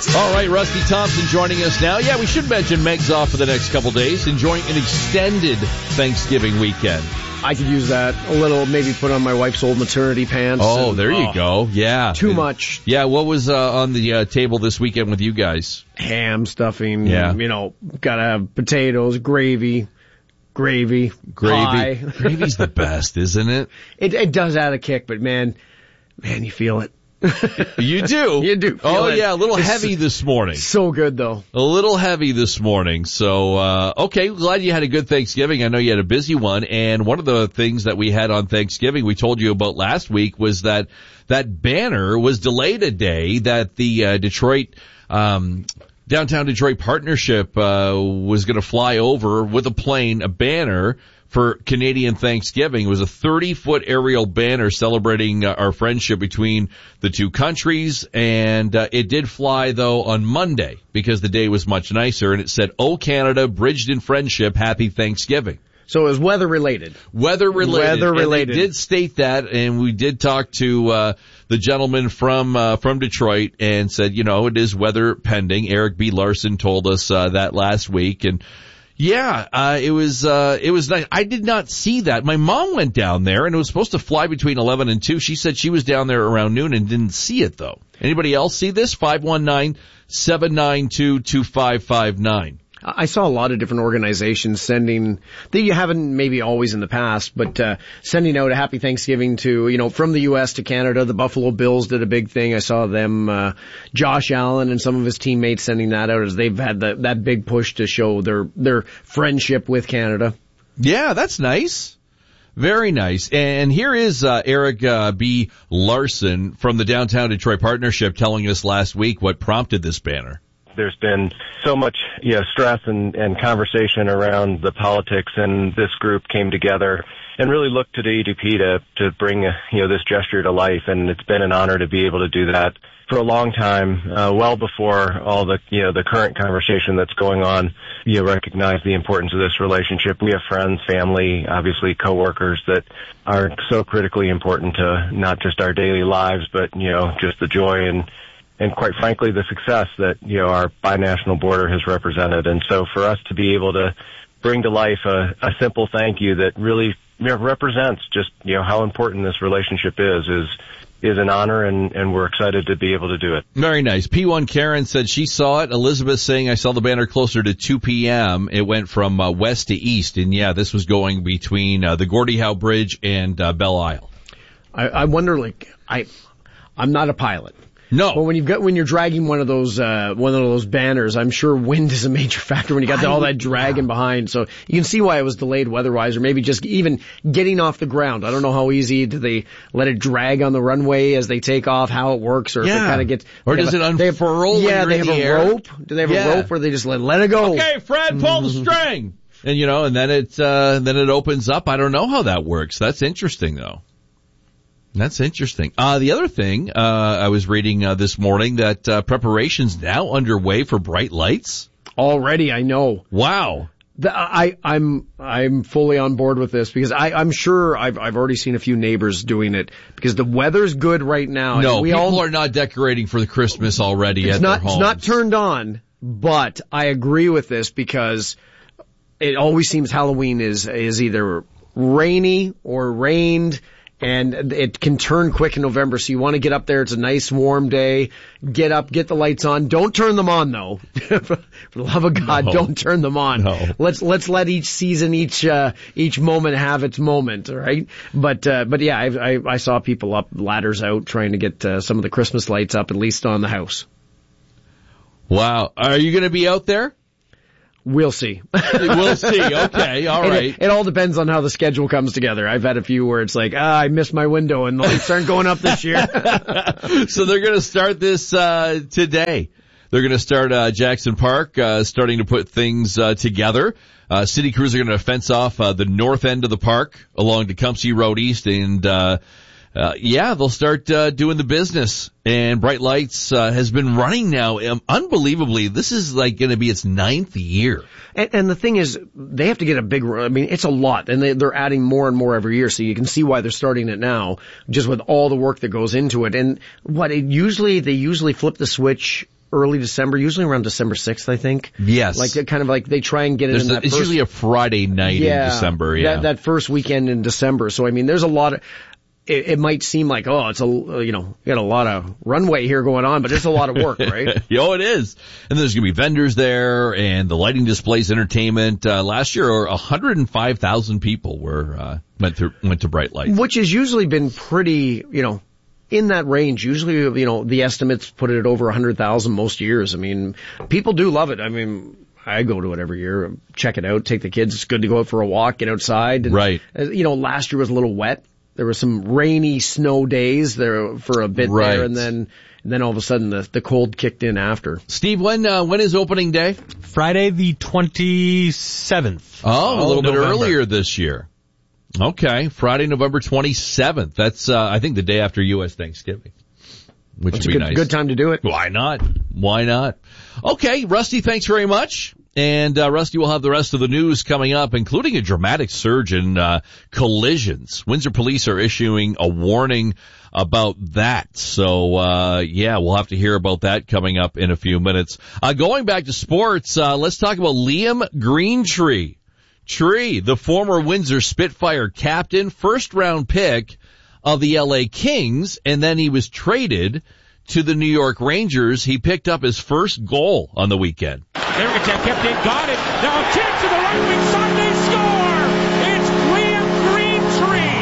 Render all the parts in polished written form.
All right, Rusty Thompson joining us now. Yeah, we should mention Meg's off for the next couple days, enjoying an extended Thanksgiving weekend. I could use that a little, maybe put on my wife's old maternity pants. Oh, there you go. Yeah. Too much. Yeah, what was on the table this weekend with you guys? Ham, stuffing, Yeah. Gotta have potatoes, gravy. Pie. Gravy's the best, isn't it? It does add a kick, but man, you feel it. You do? You do. Oh, yeah, a little heavy this morning. So good, though. A little heavy this morning. So, okay, glad you had a good Thanksgiving. I know you had a busy one. And one of the things that we had on Thanksgiving we told you about last week was that banner was delayed a day, that the Downtown Detroit Partnership was going to fly over with a plane, a banner for Canadian Thanksgiving. It was a 30-foot aerial banner celebrating our friendship between the two countries, and it did fly, though, on Monday because the day was much nicer, and it said, "Oh, Canada, bridged in friendship, happy Thanksgiving." So it was weather-related. Weather-related. And they did state that, and we did talk to the gentleman from Detroit and said, it is weather pending. Eric B. Larson told us that last week, and yeah, it was nice. I did not see that. My mom went down there, and it was supposed to fly between 11 and 2. She said she was down there around noon and didn't see it, though. Anybody else see this? 519-792-2559. I saw a lot of different organizations sending, that you haven't maybe always in the past, but sending out a happy Thanksgiving to, from the U.S. to Canada. The Buffalo Bills did a big thing. I saw them, Josh Allen and some of his teammates sending that out as they've had that big push to show their friendship with Canada. Yeah, that's nice. Very nice. And here is Eric B. Larson from the Downtown Detroit Partnership telling us last week what prompted this banner. There's been so much, stress and conversation around the politics, and this group came together and really looked to the EDP to bring, this gesture to life. And it's been an honor to be able to do that for a long time, well before all the, the current conversation that's going on. Recognize the importance of this relationship. We have friends, family, obviously coworkers that are so critically important to not just our daily lives, but, just the joy and quite frankly, the success that, our binational border has represented. And so for us to be able to bring to life a simple thank you that really represents just, how important this relationship is an honor, and we're excited to be able to do it. Very nice. P1 Karen said she saw it. Elizabeth saying, I saw the banner closer to 2 p.m. It went from west to east. And yeah, this was going between the Gordie Howe Bridge and Belle Isle. I wonder, I'm not a pilot. No. But when you're dragging one of those banners, I'm sure wind is a major factor when you got all that dragging behind. So you can see why it was delayed weather-wise, or maybe just even getting off the ground. I don't know how easy do they let it drag on the runway as they take off, how it works, or if it kind of gets, or does it unfurl? They have a rope. Do they have a rope where they just let it go? Okay, Fred, pull the string. And and then it opens up. I don't know how that works. That's interesting though. That's interesting. The other thing, I was reading this morning that preparations now underway for bright lights. Already, I know. Wow. I'm fully on board with this because I'm sure I've already seen a few neighbors doing it because the weather's good right now. No, people are not decorating for the Christmas already at their homes. It's not turned on, but I agree with this because it always seems Halloween is either rainy or rained. And it can turn quick in November, so you want to get up there. It's a nice warm day. Get up, get the lights on. Don't turn them on though. For the love of God, don't turn them on. No. Let's let each season, each moment have its moment, all right? But yeah, I saw people up ladders out trying to get some of the Christmas lights up, at least on the house. Wow. Are you going to be out there? We'll see. We'll see. Okay. All right. It all depends on how the schedule comes together. I've had a few where it's like, I missed my window and the lights aren't going up this year. So they're going to start this today. They're going to start Jackson Park, starting to put things together. City crews are going to fence off the north end of the park along Tecumseh Road East, and they'll start doing the business. And Bright Lights has been running now, unbelievably. This is like going to be its 9th year. And the thing is, they have to get it's a lot, and they're adding more and more every year, so you can see why they're starting it now, just with all the work that goes into it. And they usually flip the switch early December, usually around December 6th, I think. Yes. Like they try and get it in that it's usually a Friday night in December, that first weekend in December. So, I mean, there's a lot of, it might seem like, oh, it's you got a lot of runway here going on, but it's a lot of work, right? Oh, it is. And there's going to be vendors there and the lighting displays, entertainment. Last year, 105,000 people went to Bright Lights. Which has usually been pretty, in that range. Usually, the estimates put it at over 100,000 most years. I mean, people do love it. I mean, I go to it every year, check it out, take the kids. It's good to go out for a walk, get outside. And, right. Last year was a little wet. There were some rainy snow days there for a bit there, and then all of a sudden the cold kicked in after. Steve, when is opening day? Friday the 27th. Oh, a little bit earlier this year. Okay, Friday, November 27th. That's I think the day after U.S. Thanksgiving, which would be nice. Good time to do it. Why not? Okay, Rusty, thanks very much. And Rusty will have the rest of the news coming up, including a dramatic surge in collisions. Windsor police are issuing a warning about that. So, we'll have to hear about that coming up in a few minutes. Going back to sports, let's talk about Liam Greentree. The former Windsor Spitfire captain, first-round pick of the LA Kings, and then he was traded to the New York Rangers. He picked up his first goal on the weekend. Sergachev kept it, got it. Now a chance to the right wing side, they score! It's Liam Greentree!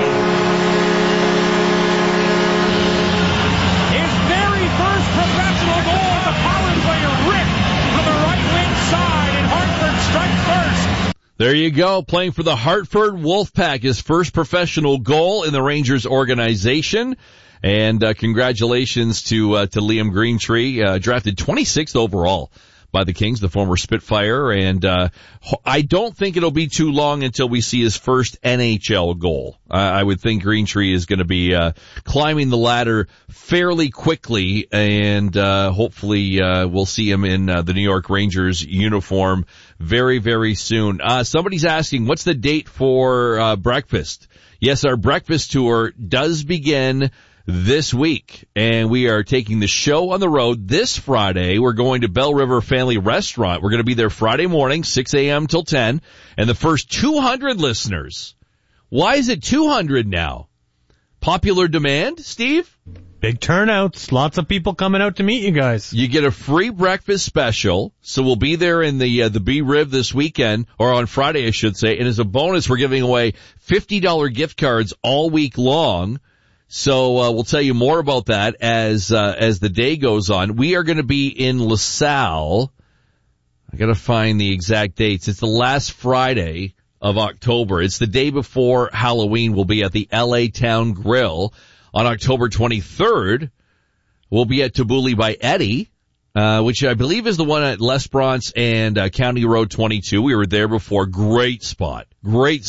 His very first professional goal, the power player ripped from the right wing side, and Hartford strikes first. There you go, playing for the Hartford Wolfpack, his first professional goal in the Rangers organization. And congratulations to Liam Greentree, drafted 26th overall by the Kings, the former Spitfire, and I don't think it'll be too long until we see his first NHL goal. I would think Greentree is going to be climbing the ladder fairly quickly, and hopefully we'll see him in the New York Rangers uniform very, very soon. Somebody's asking, what's the date for breakfast? Yes, our breakfast tour does begin this week, and we are taking the show on the road this Friday. We're going to Bell River Family Restaurant. We're going to be there Friday morning, 6 a.m. till 10, and the first 200 listeners. Why is it 200 now? Popular demand, Steve? Big turnouts. Lots of people coming out to meet you guys. You get a free breakfast special, so we'll be there in the B-Rib this weekend, or on Friday, I should say, and as a bonus, we're giving away $50 gift cards all week long. So we'll tell you more about that as the day goes on. We are going to be in LaSalle. I got to find the exact dates. It's the last Friday of October. It's the day before Halloween. We'll be at the LA Town Grill. On October 23rd, we'll be at Tabbouleh by Eddie, which I believe is the one at L'Esperance and County Road 22. We were there before. Great spot. Great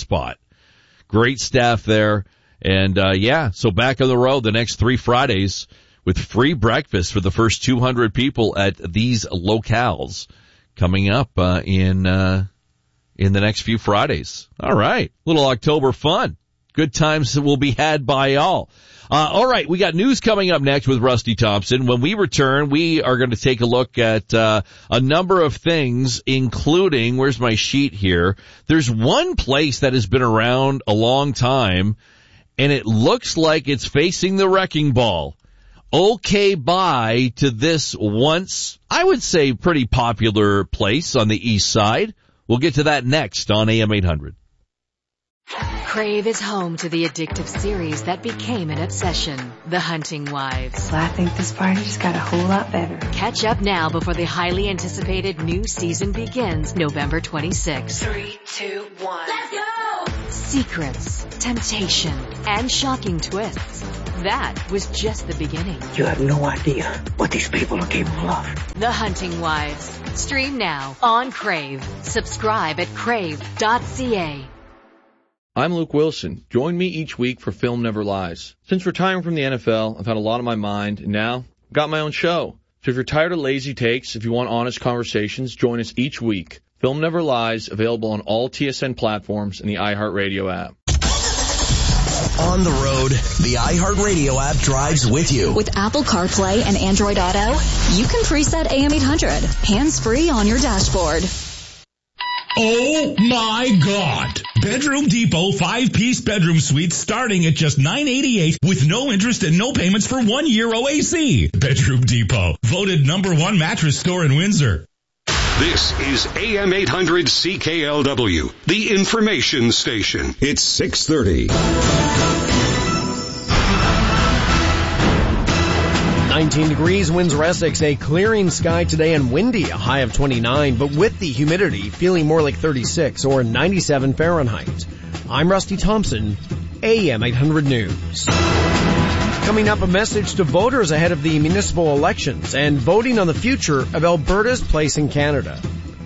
staff there. And, so back on the road the next 3 Fridays with free breakfast for the first 200 people at these locales coming up, in the next few Fridays. All right. Little October fun. Good times will be had by all. All right. We got news coming up next with Rusty Thompson. When we return, we are going to take a look at, a number of things, including, where's my sheet here? There's one place that has been around a long time, and it looks like it's facing the wrecking ball. Okay, bye to this once, I would say, pretty popular place on the east side. We'll get to that next on AM 800. Crave is home to the addictive series that became an obsession, The Hunting Wives. Well, I think this party just got a whole lot better. Catch up now before the highly anticipated new season begins November 26th. 3, 2, 1. Let's go! Secrets, temptation, and shocking twists. That was just the beginning. You have no idea what these people are capable of. The Hunting Wives. Stream now on Crave. Subscribe at crave.ca. I'm Luke Wilson. Join me each week for Film Never Lies. Since retiring from the NFL, I've had a lot on my mind, and now I've got my own show. So if you're tired of lazy takes, if you want honest conversations, join us each week. Film Never Lies, available on all TSN platforms and the iHeartRadio app. on the road, the iHeartRadio app drives with you. With Apple CarPlay and Android Auto, you can preset AM 800, hands-free on your dashboard. Oh my God! Bedroom Depot 5-piece bedroom suite starting at just $988 with no interest and no payments for 1 year OAC. Bedroom Depot, voted #1 mattress store in Windsor. This is AM 800 CKLW, the information station. It's 6:30. 19 degrees, Windsor, Essex, a clearing sky today and windy, a high of 29, but with the humidity feeling more like 36 or 97 Fahrenheit. I'm Rusty Thompson, AM 800 News. Coming up, a message to voters ahead of the municipal elections and voting on the future of Alberta's place in Canada.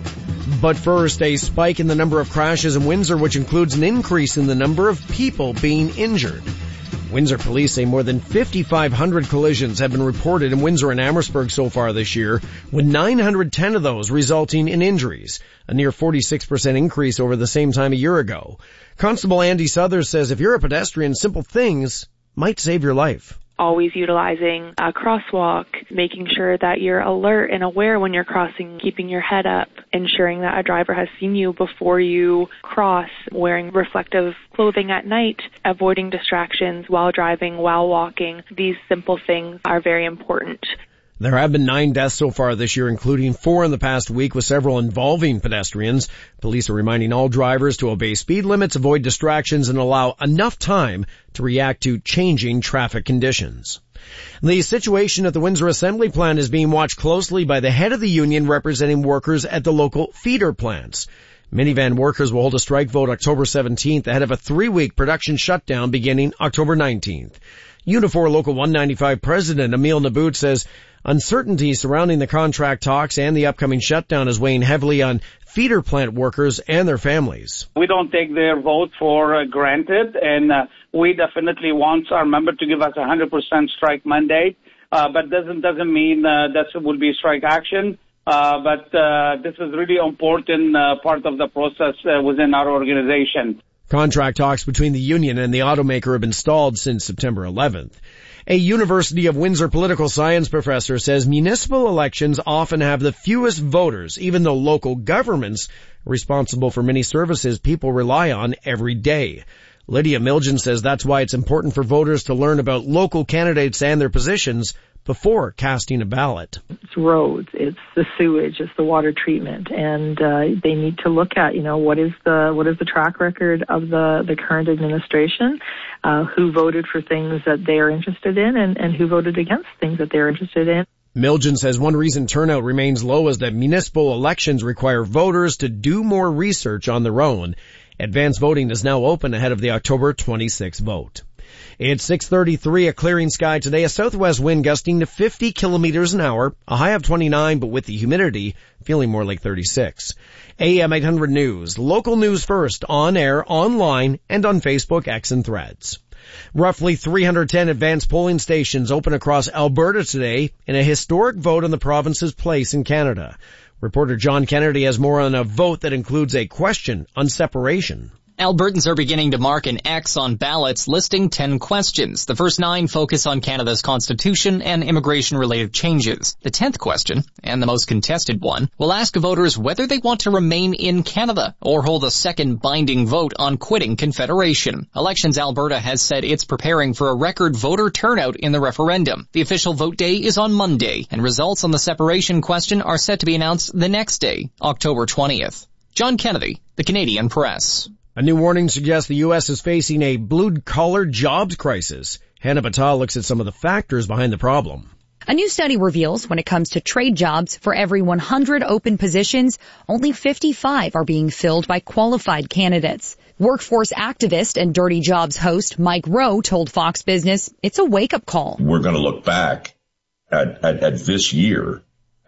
But first, a spike in the number of crashes in Windsor, which includes an increase in the number of people being injured. Windsor police say more than 5,500 collisions have been reported in Windsor and Amherstburg so far this year, with 910 of those resulting in injuries, a near 46% increase over the same time a year ago. Constable Andy Southers says if you're a pedestrian, simple things might save your life. Always utilizing a crosswalk, making sure that you're alert and aware when you're crossing, keeping your head up, ensuring that a driver has seen you before you cross, wearing reflective clothing at night, avoiding distractions while driving, while walking. These simple things are very important. There have been 9 deaths so far this year, including 4 in the past week, with several involving pedestrians. Police are reminding all drivers to obey speed limits, avoid distractions, and allow enough time to react to changing traffic conditions. The situation at the Windsor Assembly Plant is being watched closely by the head of the union representing workers at the local feeder plants. Minivan workers will hold a strike vote October 17th ahead of a 3-week production shutdown beginning October 19th. Unifor Local 195 President Emil Nabout says uncertainty surrounding the contract talks and the upcoming shutdown is weighing heavily on feeder plant workers and their families. We don't take their vote for granted, and we definitely want our member to give us 100% strike mandate, but doesn't mean that will be strike action. But this is really important part of the process within our organization. Contract talks between the union and the automaker have been stalled since September 11th. A University of Windsor political science professor says municipal elections often have the fewest voters, even though local governments are responsible for many services people rely on every day. Lydia Milgen says that's why it's important for voters to learn about local candidates and their positions before casting a ballot. It's roads, it's the sewage, it's the water treatment, and they need to look at, what is the track record of the current administration, who voted for things that they are interested in, and who voted against things that they're interested in. Milgen says one reason turnout remains low is that municipal elections require voters to do more research on their own. Advanced voting is now open ahead of the October 26th vote. It's 6:33, a clearing sky today, a southwest wind gusting to 50 kilometers an hour, a high of 29, but with the humidity feeling more like 36. AM 800 News, local news first, on air, online, and on Facebook, X, and Threads. Roughly 310 advanced polling stations open across Alberta today in a historic vote on the province's place in Canada. Reporter John Kennedy has more on a vote that includes a question on separation. Albertans are beginning to mark an X on ballots listing 10 questions. The first 9 focus on Canada's constitution and immigration-related changes. The 10th question, and the most contested one, will ask voters whether they want to remain in Canada or hold a second binding vote on quitting Confederation. Elections Alberta has said it's preparing for a record voter turnout in the referendum. The official vote day is on Monday, and results on the separation question are set to be announced the next day, October 20th. John Kennedy, The Canadian Press. A new warning suggests the U.S. is facing a blue-collar jobs crisis. Hannah Batal looks at some of the factors behind the problem. A new study reveals when it comes to trade jobs, for every 100 open positions, only 55 are being filled by qualified candidates. Workforce activist and Dirty Jobs host Mike Rowe told Fox Business it's a wake-up call. We're going to look back at this year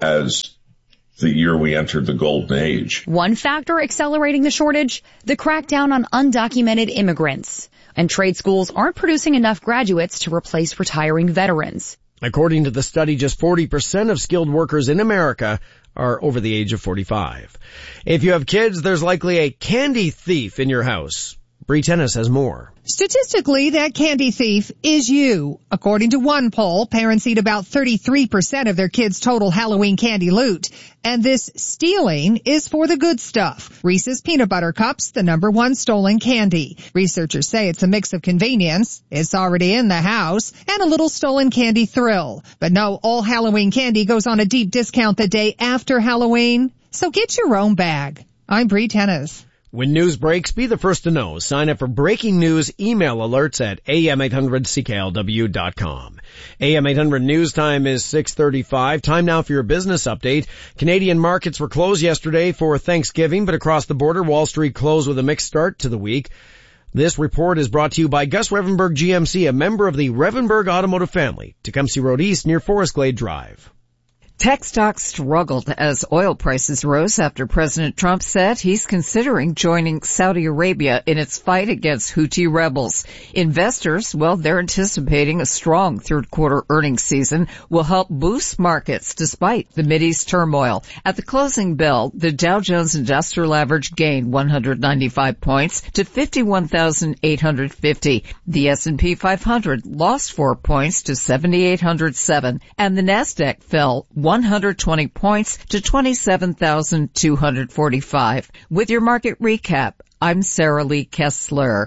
as the year we entered the golden age. One factor accelerating the shortage, the crackdown on undocumented immigrants. And trade schools aren't producing enough graduates to replace retiring veterans. According to the study, just 40% of skilled workers in America are over the age of 45. If you have kids, there's likely a candy thief in your house. Bree Tennis has more. Statistically, that candy thief is you. According to one poll, parents eat about 33% of their kids' total Halloween candy loot. And this stealing is for the good stuff. Reese's Peanut Butter Cups, the #1 stolen candy. Researchers say it's a mix of convenience, it's already in the house, and a little stolen candy thrill. But no, all Halloween candy goes on a deep discount the day after Halloween. So get your own bag. I'm Bree Tennis. When news breaks, be the first to know. Sign up for breaking news email alerts at am800cklw.com. AM 800 news time is 6:35. Time now for your business update. Canadian markets were closed yesterday for Thanksgiving, but across the border, Wall Street closed with a mixed start to the week. This report is brought to you by Gus Revenberg GMC, a member of the Revenberg Automotive family. Tecumseh Road East near Forest Glade Drive. Tech stocks struggled as oil prices rose after President Trump said he's considering joining Saudi Arabia in its fight against Houthi rebels. Investors, well, they're anticipating a strong third quarter earnings season will help boost markets despite the Mideast turmoil. At the closing bell, the Dow Jones Industrial Average gained 195 points to 51,850. The S&P 500 lost 4 points to 7,807, and the Nasdaq fell 120 points to 27,245. With your market recap, I'm Sarah Lee Kessler.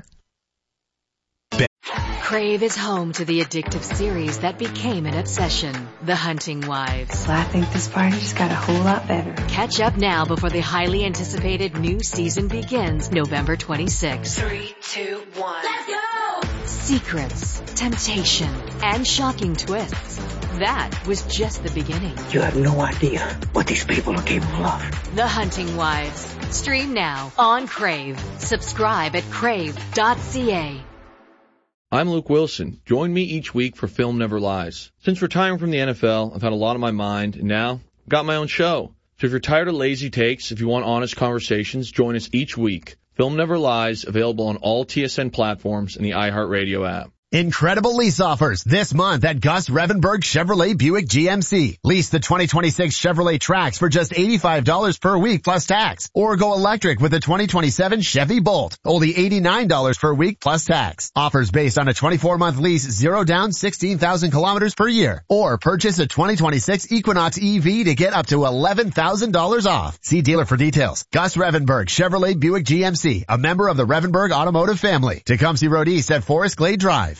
Crave is home to the addictive series that became an obsession, The Hunting Wives. Well, I think this party just got a whole lot better. Catch up now before the highly anticipated new season begins November 26th. 3, 2, 1. Let's go! Secrets, temptation, and shocking twists. That was just the beginning. You have no idea what these people are capable of. The Hunting Wives. Stream now on Crave. Subscribe at crave.ca. I'm Luke Wilson. Join me each week for Film Never Lies. Since retiring from the NFL, I've had a lot on my mind, and now I've got my own show. So if you're tired of lazy takes, if you want honest conversations, join us each week. Film Never Lies, available on all TSN platforms and the iHeartRadio app. Incredible lease offers this month at Gus Revenberg Chevrolet Buick GMC. Lease the 2026 Chevrolet Trax for just $85 per week plus tax. Or go electric with the 2027 Chevy Bolt. Only $89 per week plus tax. Offers based on a 24-month lease, 0 down, 16,000 kilometers per year. Or purchase a 2026 Equinox EV to get up to $11,000 off. See dealer for details. Gus Revenberg Chevrolet Buick GMC, a member of the Revenberg Automotive family. Tecumseh Road East at Forest Glade Drive.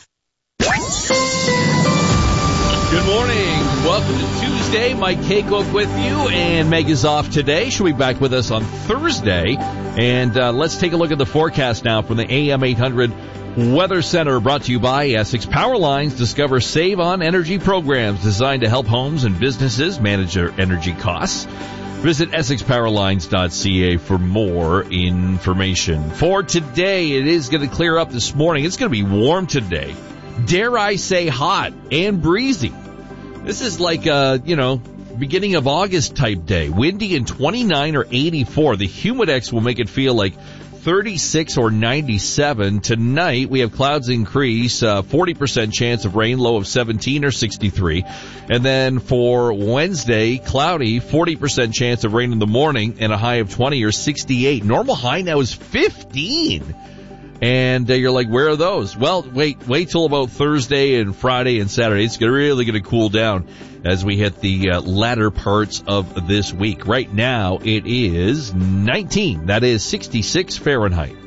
Good morning. Welcome to Tuesday. Mike Haycock with you, and Meg is off today. She'll be back with us on Thursday. And let's take a look at the forecast now from the AM 800 Weather Center, brought to you by Essex Power Lines. Discover Save on Energy programs designed to help homes and businesses manage their energy costs. Visit EssexPowerlines.ca for more information. For today, it is going to clear up this morning. It's going to be warm today. Dare I say hot and breezy. This is like a, beginning of August type day. Windy and 29 or 84. The Humidex will make it feel like 36 or 97. Tonight, we have clouds increase, 40% chance of rain, low of 17 or 63. And then for Wednesday, cloudy, 40% chance of rain in the morning, and a high of 20 or 68. Normal high now is 15. And you're like, where are those? Well, wait till about Thursday and Friday and Saturday. It's really going to cool down as we hit the latter parts of this week. Right now, it is 19. That is 66 Fahrenheit.